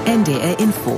NDR Info.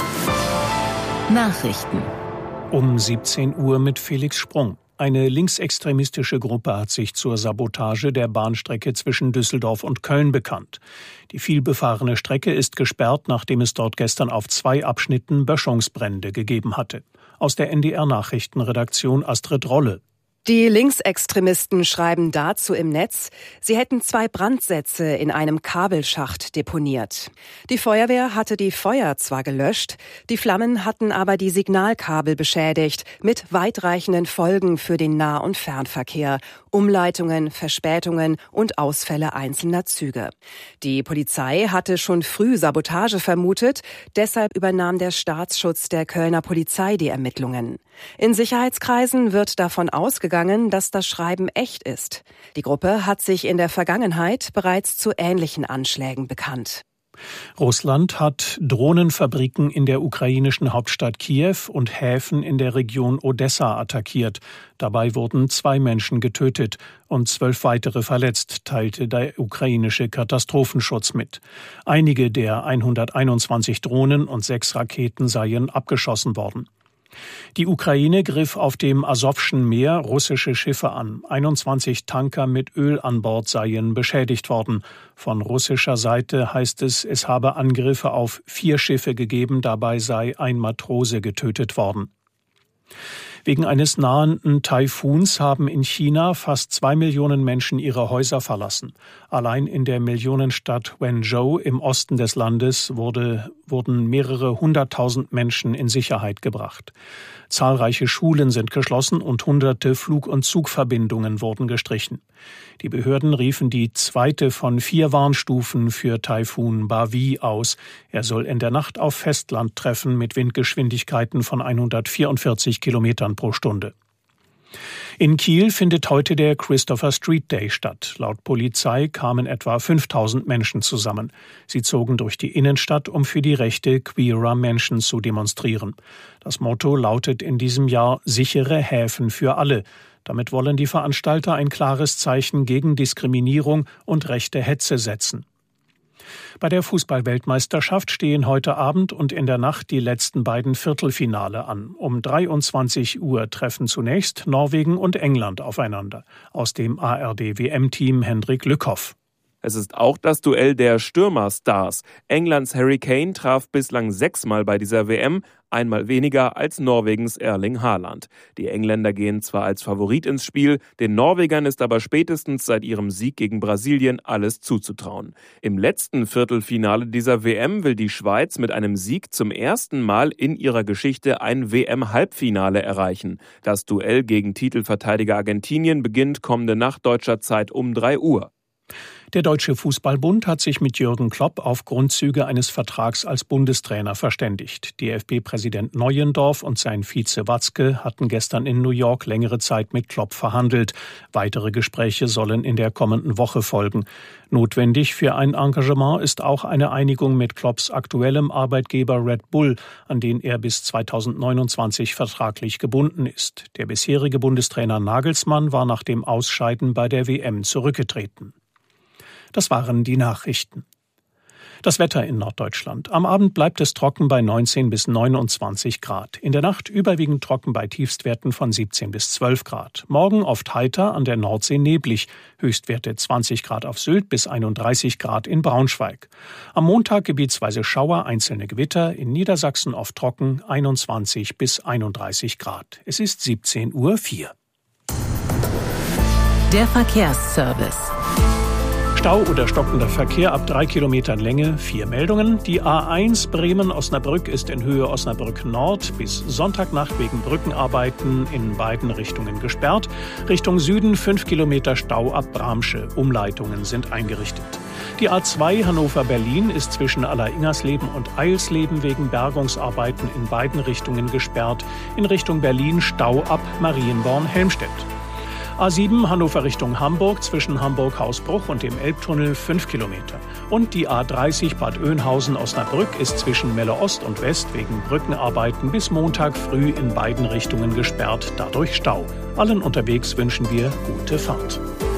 Nachrichten. Um 17 Uhr mit Felix Sprung. Eine linksextremistische Gruppe hat sich zur Sabotage der Bahnstrecke zwischen Düsseldorf und Köln bekannt. Die vielbefahrene Strecke ist gesperrt, nachdem es dort gestern auf 2 Abschnitten Böschungsbrände gegeben hatte. Aus der NDR-Nachrichtenredaktion Astrid Rolle. Die Linksextremisten schreiben dazu im Netz, sie hätten 2 Brandsätze in einem Kabelschacht deponiert. Die Feuerwehr hatte die Feuer zwar gelöscht, die Flammen hatten aber die Signalkabel beschädigt, mit weitreichenden Folgen für den Nah- und Fernverkehr, Umleitungen, Verspätungen und Ausfälle einzelner Züge. Die Polizei hatte schon früh Sabotage vermutet, deshalb übernahm der Staatsschutz der Kölner Polizei die Ermittlungen. In Sicherheitskreisen wird davon ausgegangen, dass das Schreiben echt ist. Die Gruppe hat sich in der Vergangenheit bereits zu ähnlichen Anschlägen bekannt. Russland hat Drohnenfabriken in der ukrainischen Hauptstadt Kiew und Häfen in der Region Odessa attackiert. Dabei wurden 2 Menschen getötet und 12 weitere verletzt, teilte der ukrainische Katastrophenschutz mit. Einige der 121 Drohnen und 6 Raketen seien abgeschossen worden. Die Ukraine griff auf dem Asowschen Meer russische Schiffe an. 21 Tanker mit Öl an Bord seien beschädigt worden. Von russischer Seite heißt es, es habe Angriffe auf 4 Schiffe gegeben, dabei sei ein Matrose getötet worden. Wegen eines nahenden Taifuns haben in China fast 2 Millionen Menschen ihre Häuser verlassen. Allein in der Millionenstadt Wenzhou im Osten des Landes wurden mehrere 100.000 Menschen in Sicherheit gebracht. Zahlreiche Schulen sind geschlossen und hunderte Flug- und Zugverbindungen wurden gestrichen. Die Behörden riefen die 2. von 4 Warnstufen für Taifun Bavi aus. Er soll in der Nacht auf Festland treffen mit Windgeschwindigkeiten von 144 Kilometern pro Stunde. In Kiel findet heute der Christopher Street Day statt. Laut Polizei kamen etwa 5.000 Menschen zusammen. Sie zogen durch die Innenstadt, um für die Rechte queerer Menschen zu demonstrieren. Das Motto lautet in diesem Jahr »Sichere Häfen für alle«. Damit wollen die Veranstalter ein klares Zeichen gegen Diskriminierung und rechte Hetze setzen. Bei der Fußball-Weltmeisterschaft stehen heute Abend und in der Nacht die letzten beiden Viertelfinale an. Um 23 Uhr treffen zunächst Norwegen und England aufeinander. Aus dem ARD-WM-Team Hendrik Lückhoff. Es ist auch das Duell der Stürmerstars. Englands Harry Kane traf bislang 6-mal bei dieser WM, einmal weniger als Norwegens Erling Haaland. Die Engländer gehen zwar als Favorit ins Spiel, den Norwegern ist aber spätestens seit ihrem Sieg gegen Brasilien alles zuzutrauen. Im letzten Viertelfinale dieser WM will die Schweiz mit einem Sieg zum ersten Mal in ihrer Geschichte ein WM-Halbfinale erreichen. Das Duell gegen Titelverteidiger Argentinien beginnt kommende Nacht deutscher Zeit um 3 Uhr. Der Deutsche Fußballbund hat sich mit Jürgen Klopp auf Grundzüge eines Vertrags als Bundestrainer verständigt. DFB-Präsident Neuendorf und sein Vize Watzke hatten gestern in New York längere Zeit mit Klopp verhandelt. Weitere Gespräche sollen in der kommenden Woche folgen. Notwendig für ein Engagement ist auch eine Einigung mit Klopps aktuellem Arbeitgeber Red Bull, an den er bis 2029 vertraglich gebunden ist. Der bisherige Bundestrainer Nagelsmann war nach dem Ausscheiden bei der WM zurückgetreten. Das waren die Nachrichten. Das Wetter in Norddeutschland. Am Abend bleibt es trocken bei 19 bis 29 Grad. In der Nacht überwiegend trocken bei Tiefstwerten von 17 bis 12 Grad. Morgen oft heiter, an der Nordsee neblig. Höchstwerte 20 Grad auf Sylt bis 31 Grad in Braunschweig. Am Montag gebietsweise Schauer, einzelne Gewitter. In Niedersachsen oft trocken, 21 bis 31 Grad. Es ist 17:04 Uhr. Der Verkehrsservice. Stau oder stockender Verkehr ab 3 Kilometern Länge, 4 Meldungen. Die A1 Bremen-Osnabrück ist in Höhe Osnabrück Nord bis Sonntagnacht wegen Brückenarbeiten in beiden Richtungen gesperrt. Richtung Süden 5 Kilometer Stau ab Bramsche. Umleitungen sind eingerichtet. Die A2 Hannover-Berlin ist zwischen Alleringers-Leben und Eilsleben wegen Bergungsarbeiten in beiden Richtungen gesperrt. In Richtung Berlin Stau ab Marienborn-Helmstedt. A7 Hannover Richtung Hamburg zwischen Hamburg-Hausbruch und dem Elbtunnel 5 Kilometer. Und die A30 Bad Oeynhausen-Osnabrück ist zwischen Melle Ost und West wegen Brückenarbeiten bis Montag früh in beiden Richtungen gesperrt, dadurch Stau. Allen unterwegs wünschen wir gute Fahrt.